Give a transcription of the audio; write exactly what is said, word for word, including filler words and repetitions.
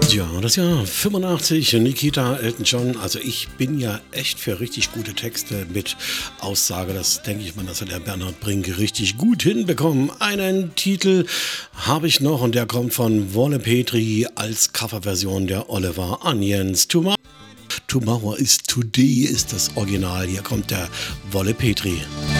Ja, das Jahr fünfundachtzig, Nikita, Elton John. Also ich bin ja echt für richtig gute Texte mit Aussage. Das denke ich mal, dass der Bernhard Brink richtig gut hinbekommen. Einen Titel habe ich noch und der kommt von Wolle Petri als Coverversion der Oliver Onions. Tomorrow, Tomorrow is Today ist das Original. Hier kommt der Wolle Petri.